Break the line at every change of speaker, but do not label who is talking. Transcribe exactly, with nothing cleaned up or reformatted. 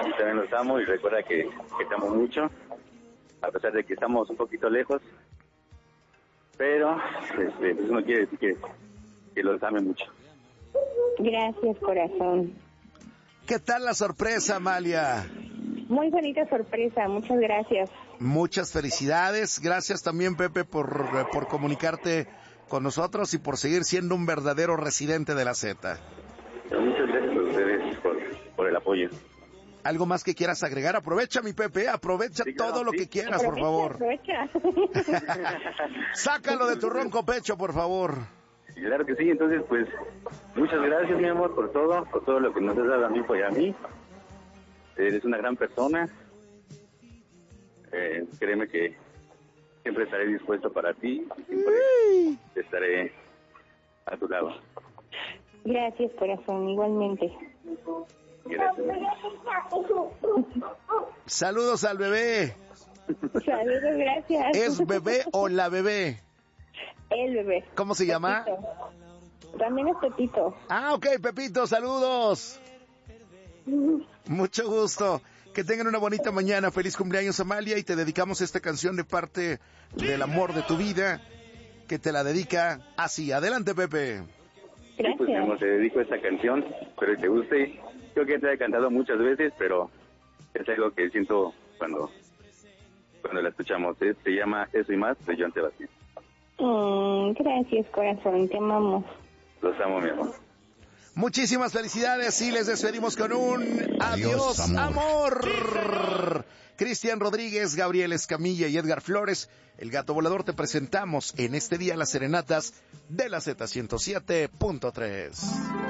Yo también los amo y recuerda que, que te amo mucho, a pesar de que estamos un poquito lejos, pero este, eso no quiere decir que, que los ame mucho.
Gracias, corazón.
¿Qué tal la sorpresa, Amalia?
Muy bonita sorpresa, muchas gracias.
Muchas felicidades. Gracias también, Pepe, por, por comunicarte con nosotros y por seguir siendo un verdadero residente de la Z.
Muchas gracias a ustedes por, por el apoyo.
¿Algo más que quieras agregar? Aprovecha, mi Pepe, aprovecha sí, claro, todo lo sí. que quieras,
aprovecha,
por favor.
Aprovecha.
Sácalo de tu ronco pecho, por favor.
Claro que sí, entonces, pues, muchas gracias, mi amor, por todo, por todo lo que nos has dado a mí y a mí. Eres una gran persona. Eh, créeme que siempre estaré dispuesto para ti, siempre estaré a tu lado.
Gracias, corazón, igualmente.
Gracias.
Saludos al bebé.
Saludos, gracias.
¿Es bebé o la bebé?
El bebé.
¿Cómo se llama?
Pepito. También es Pepito.
Ah, ok, Pepito, saludos. Mucho gusto. Que tengan una bonita mañana. Feliz cumpleaños, Amalia, y te dedicamos esta canción de parte del amor de tu vida, que te la dedica así. Adelante, Pepe.
Sí, pues, mi amor, te dedico esta canción, espero que te guste. Creo que te la he cantado muchas veces, pero es algo que siento cuando cuando la escuchamos. ¿eh? Se llama Eso y Más, de Joan Sebastián.
Mm, gracias, corazón, te amamos.
Los amo, mi amor.
Muchísimas felicidades y les despedimos con un adiós, adiós amor. amor. Cristian Rodríguez, Gabriel Escamilla y Edgar Flores, el Gato Volador, te presentamos en este día las serenatas de la Z ciento siete punto tres.